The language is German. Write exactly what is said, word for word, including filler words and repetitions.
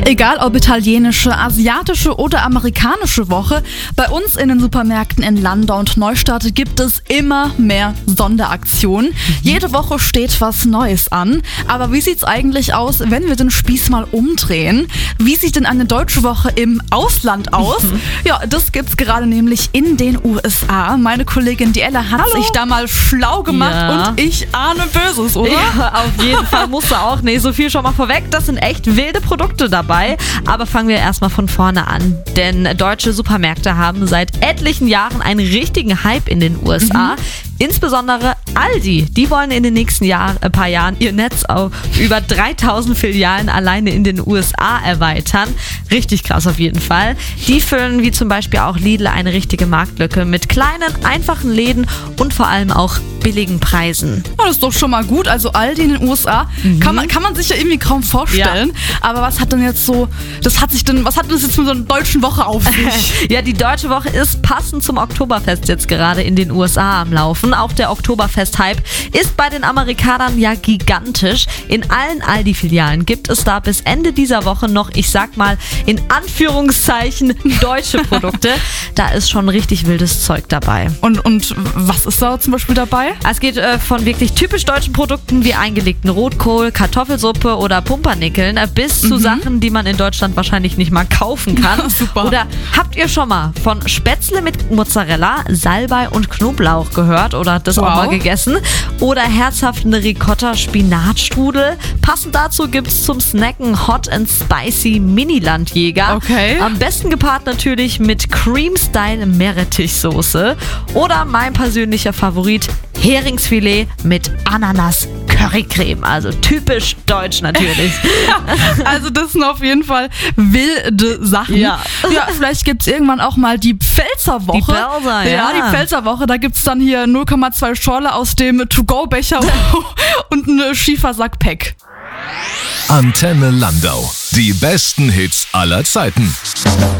Egal ob italienische, asiatische oder amerikanische Woche, bei uns in den Supermärkten in Landau und Neustadt gibt es immer mehr Sonderaktionen. Jede Woche steht was Neues an. Aber wie sieht's eigentlich aus, wenn wir den Spieß mal umdrehen? Wie sieht denn eine deutsche Woche im Ausland aus? Ja, das gibt's gerade nämlich in den U S A. Meine Kollegin Diella hat Hallo. sich da mal schlau gemacht Ja. und ich ahne Böses, oder? Ja, auf jeden Fall musst du auch. Nee, so viel schon mal vorweg. Das sind echt wilde Produkte dabei. Aber fangen wir erstmal von vorne an. Denn deutsche Supermärkte haben seit etlichen Jahren einen richtigen Hype in den U S A. Mhm. Insbesondere Aldi. Die wollen in den nächsten Jahr, äh, paar Jahren ihr Netz auf über dreitausend Filialen alleine in den U S A erweitern. Richtig krass auf jeden Fall. Die füllen wie zum Beispiel auch Lidl eine richtige Marktlücke mit kleinen, einfachen Läden und vor allem auch billigen Preisen. Ja, das ist doch schon mal gut. Also Aldi in den U S A Mhm. kann, man, kann man sich ja irgendwie kaum vorstellen. Aber was hat denn jetzt so, das hat sich denn, was hat das jetzt mit so einer deutschen Woche auf sich? Ja, die Deutsche Woche ist passend zum Oktoberfest jetzt gerade in den U S A am Laufen. Auch der Oktoberfest-Hype ist bei den Amerikanern ja gigantisch. In allen Aldi-Filialen gibt es da bis Ende dieser Woche noch, ich sag mal, in Anführungszeichen deutsche Produkte. Da ist schon richtig wildes Zeug dabei. Und, und was ist da zum Beispiel dabei? Es geht äh, von wirklich typisch deutschen Produkten wie eingelegten Rotkohl, Kartoffelsuppe oder Pumpernickeln äh, bis zu Mhm. Sachen, die man in Deutschland wahrscheinlich nicht mal kaufen kann. Super. Oder habt ihr schon mal von Spätzle mit Mozzarella, Salbei und Knoblauch gehört oder das auch Wow. mal gegessen? Oder herzhaften Ricotta-Spinatstrudel. Passend dazu gibt es zum Snacken Hot and Spicy Mini-Landjäger. Okay. Am besten gepaart natürlich mit Cream-Style-Meerrettichsoße. Oder mein persönlicher Favorit, Heringsfilet mit Ananas-Currycreme. Also typisch deutsch natürlich. Also das sind auf jeden Fall wilde Sachen. Ja. Ja, vielleicht gibt es irgendwann auch mal die Pfälzer Woche. Die Pfälzer, ja. Ja, die Pfälzer Woche. Da gibt es dann hier null Komma zwei Schorle aus dem To-Go-Becher und einen Schiefersack-Pack. Antenne Landau. Die besten Hits aller Zeiten.